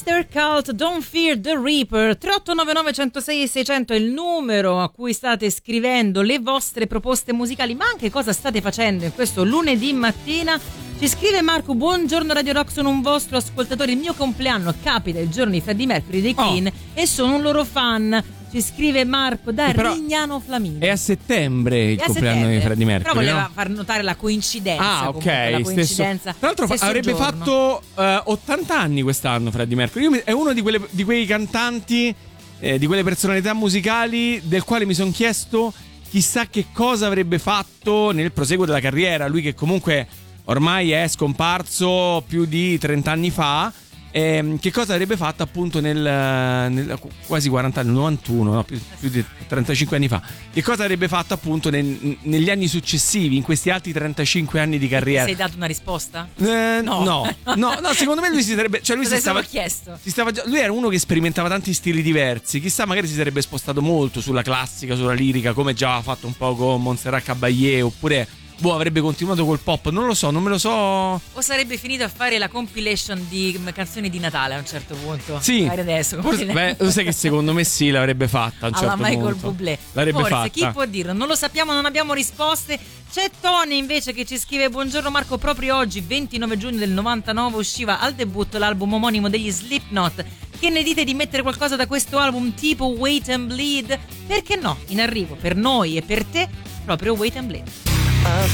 Mr. Cult, Don't Fear the Reaper. 3899 106 600 è il numero a cui state scrivendo le vostre proposte musicali, ma anche cosa state facendo in questo lunedì mattina. Ci scrive Marco: buongiorno Radio Rock, sono un vostro ascoltatore, il mio compleanno capita il giorno di Freddie Mercury dei Queen e sono un loro fan. Ci scrive Marco da Rignano Flaminia. È a settembre il compleanno di Freddie Mercury. Però voleva far notare la coincidenza. Ah, ok. La coincidenza. Tra l'altro avrebbe fatto 80 anni quest'anno Freddie Mercury. È uno di quei cantanti, di quelle personalità musicali del quale mi sono chiesto chissà che cosa avrebbe fatto nel proseguo della carriera. Lui che comunque ormai è scomparso più di 30 anni fa. Che cosa avrebbe fatto appunto nel quasi 40 anni, 91, no, più di 35 anni fa. Che cosa avrebbe fatto appunto negli anni successivi, in questi altri 35 anni di carriera? Sei dato una risposta? No, secondo me lui si sarebbe, cioè lui si stava chiesto. Lui era uno che sperimentava tanti stili diversi. Chissà, magari si sarebbe spostato molto sulla classica, sulla lirica, come già ha fatto un po' con Montserrat Caballé, oppure avrebbe continuato col pop, non lo so, non me lo so. O sarebbe finito a fare la compilation di canzoni di Natale a un certo punto. Sì. Magari adesso. Lo sai che secondo me sì, l'avrebbe fatta a un certo punto. Alla Michael Bublé. L'avrebbe Forse, fatta. chi può dirlo? Non lo sappiamo, non abbiamo risposte. C'è Tony invece che ci scrive: buongiorno Marco, proprio oggi 29 giugno del 99 usciva al debutto l'album omonimo degli Slipknot. Che ne dite di mettere qualcosa da questo album tipo Wait and Bleed? Perché no? In arrivo per noi e per te proprio Wait and Bleed.